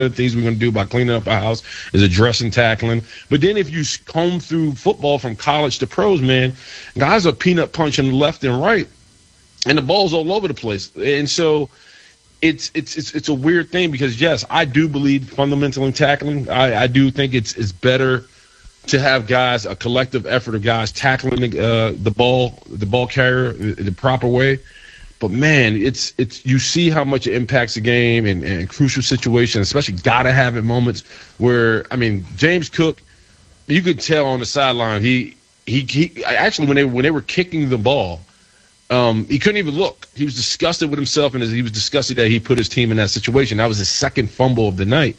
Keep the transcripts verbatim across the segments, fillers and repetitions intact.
the things we're going to do by cleaning up our house is addressing tackling. But then if you comb through football from college to pros, man, guys are peanut punching left and right, and the ball's all over the place. And so it's it's it's it's a weird thing because, yes, I do believe fundamental in tackling. I, I do think it's it's better to have guys, a collective effort of guys tackling the, uh, the ball, the ball carrier the proper way. But, man, it's it's you see how much it impacts the game and, and crucial situations, especially gotta have it moments where, I mean, James Cook, you could tell on the sideline, he he he actually when they when they were kicking the ball, um, he couldn't even look. He was disgusted with himself, and he was disgusted that he put his team in that situation. That was his second fumble of the night.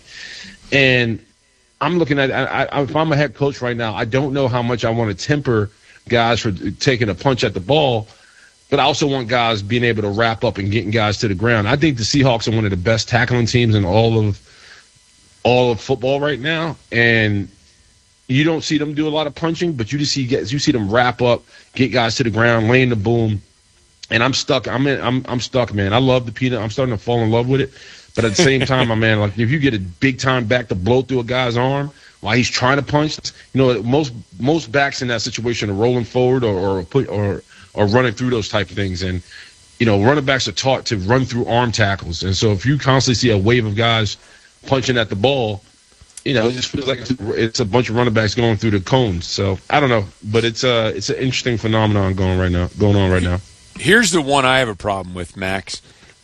And I'm looking at I, I, if I'm a head coach right now, I don't know how much I want to temper guys for taking a punch at the ball. But I also want guys being able to wrap up and getting guys to the ground. I think the Seahawks are one of the best tackling teams in all of all of football right now. And you don't see them do a lot of punching, but you just see you see them wrap up, get guys to the ground, laying the boom. And I'm stuck. I'm in, I'm I'm stuck, man. I love the peanut. I'm starting to fall in love with it. But at the same time, my man, like if you get a big time back to blow through a guy's arm while he's trying to punch, you know, most most backs in that situation are rolling forward or or put or or running through those type of things. And, you know, running backs are taught to run through arm tackles. And so if you constantly see a wave of guys punching at the ball, you know, it just feels like it's, it's a bunch of running backs going through the cones. So I don't know, but it's uh it's an interesting phenomenon going right now, going on right now. Here's the one I have a problem with, Max,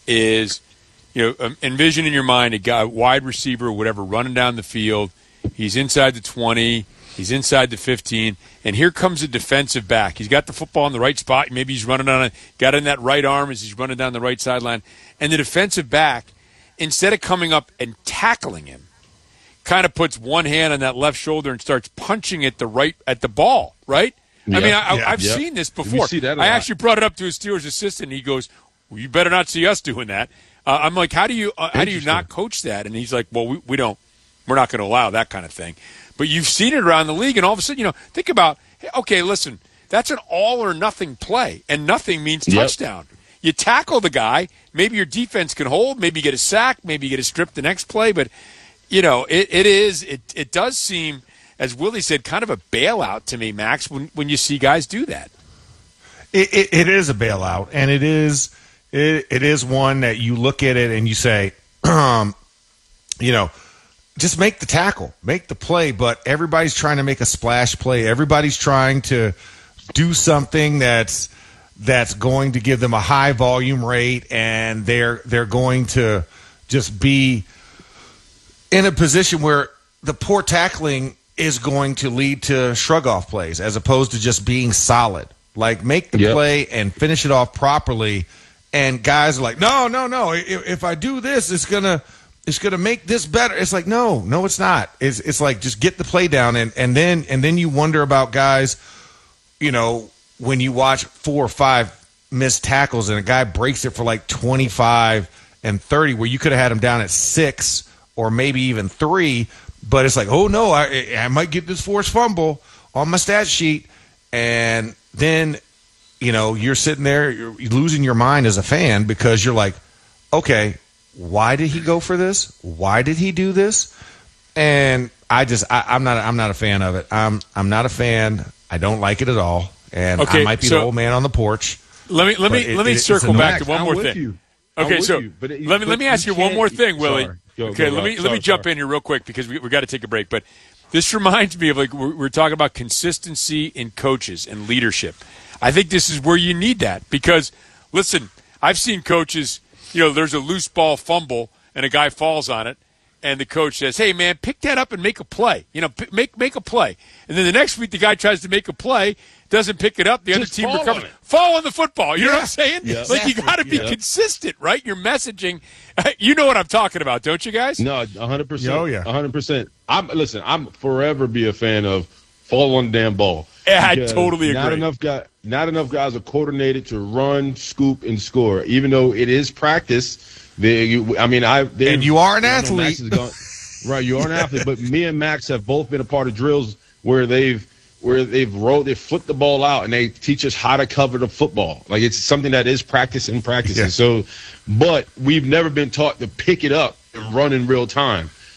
is, you know, envision in your mind a guy, wide receiver, whatever, running down the field. He's inside the twenty. He's inside the fifteen, and here comes a defensive back. He's got the football in the right spot. Maybe he's running on it, got it in that right arm as he's running down the right sideline. And the defensive back, instead of coming up and tackling him, kind of puts one hand on that left shoulder and starts punching at the right at the ball, right? Yeah, I mean, I, yeah, I've yeah. seen this before. See that a I lot. actually brought it up to a Steelers assistant, and he goes, well, you better not see us doing that. Uh, I'm like, how do you uh, how do you not coach that? And he's like, well, we, we don't. We're not going to allow that kind of thing. But you've seen it around the league, and all of a sudden, you know, think about, hey, okay, listen, that's an all-or-nothing play, and nothing means Yep. touchdown. You tackle the guy, maybe your defense can hold, maybe you get a sack, maybe you get a strip the next play, but, you know, it, it is, it, it does seem, as Willie said, kind of a bailout to me, Max, when, when you see guys do that. It, it, it is a bailout, and it is it, it is one that you look at it and you say, um, you know, just make the tackle, make the play, but everybody's trying to make a splash play. Everybody's trying to do something that's that's going to give them a high volume rate, and they're they're going to just be in a position where the poor tackling is going to lead to shrug-off plays as opposed to just being solid. Like, make the Yep. play and finish it off properly, and guys are like, no, no, no, if, if I do this, it's going to – it's going to make this better. It's like, no, no, it's not. It's it's like, just get the play down. And, and then and then you wonder about guys, you know, when you watch four or five missed tackles and a guy breaks it for like twenty-five and thirty, where you could have had him down at six or maybe even three. But it's like, oh, no, I, I might get this forced fumble on my stat sheet. And then, you know, you're sitting there, you're losing your mind as a fan because you're like, okay, why did he go for this? Why did he do this? And I just, I, I'm not, I'm not a fan of it. I'm, I'm not a fan. I don't like it at all. And Okay, I might be so- the old man on the porch. Let me let me But it- let me it- circle it's back Max, to one I'm more with thing. you. I'm Okay, with so you, but it- let me but let me ask you you one more can't- thing, Willie. Sorry. Go- okay, go, let Rob. me let Sorry, me jump sorry. in here real quick because we we got to take a break. But this reminds me of, like, we're, we're talking about consistency in coaches and leadership. I think this is where you need that because, listen, I've seen coaches, you know, there's a loose ball fumble and a guy falls on it, and the coach says, hey, man, pick that up and make a play. You know, p- make make a play. And then the next week the guy tries to make a play, doesn't pick it up, the Just other team fall recovers. on it. Fall on the football. You know what I'm saying? Yeah. Like, you got to be Yeah. consistent, right? Your messaging. You know what I'm talking about, don't you guys? No, one hundred percent. Oh, yeah. one hundred percent. I'm listen, I'm forever be a fan of fall on the damn ball. Yeah, I Because totally Not agree. enough guy, not enough guys are coordinated to run, scoop, and score. Even though it is practice, they, you, I mean, I they- And you are an I know Max athlete. is gone- right, you are an athlete. But me and Max have both been a part of drills where they've where they've rolled, they flipped the ball out, and they teach us how to cover the football. Like, it's something that is practice and practice. Yeah. So, but we've never been taught to pick it up and run in real time.